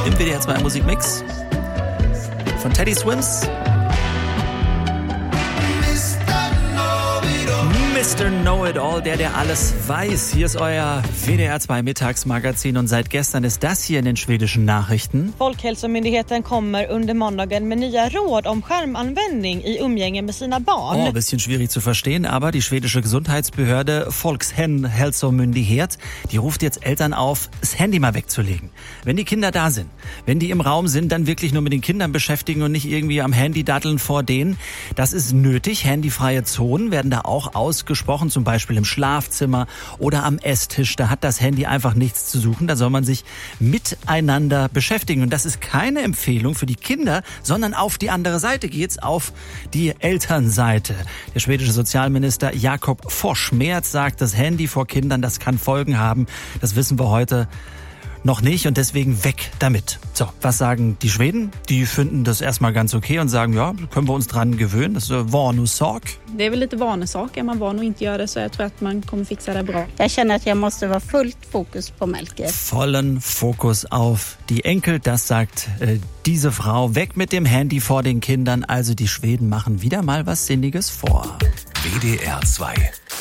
im WDR 2 Musikmix von Teddy Swims. Mr. Know-It-All, der alles weiß. Hier ist euer WDR 2 Mittagsmagazin und seit gestern ist das hier in den schwedischen Nachrichten. Folkhälsomyndigheten kommer under måndagen med nya råd om skärmanvändning i umgänge med sina barn. Oh, bisschen schwierig zu verstehen, aber die schwedische Gesundheitsbehörde Folkhälsomyndighet, die ruft jetzt Eltern auf, das Handy mal wegzulegen. Wenn die Kinder da sind, wenn die im Raum sind, dann wirklich nur mit den Kindern beschäftigen und nicht irgendwie am Handy datteln vor denen. Das ist nötig. Handyfreie Zonen werden da auch ausgesprochen, zum Beispiel im Schlafzimmer oder am Esstisch. Da hat das Handy einfach nichts zu suchen. Da soll man sich miteinander beschäftigen. Und das ist keine Empfehlung für die Kinder, sondern auf die andere Seite geht's, auf die Elternseite. Der schwedische Sozialminister Jakob Forssmed sagt, das Handy vor Kindern, das kann Folgen haben. Das wissen wir heute noch nicht und deswegen weg damit. So, was sagen die Schweden? Die finden das erstmal ganz okay und sagen, ja, können wir uns dran gewöhnen. Das ist vanesak. Det är väl lite vanesak. Är man van att inte göra det så jag tror att man kommer fixa det bra. Jag känner att jag måste vara fullt fokus på Melker. Vollen Fokus auf die Enkel, das sagt diese Frau. Weg mit dem Handy vor den Kindern. Also die Schweden machen wieder mal was Sinniges vor. WDR 2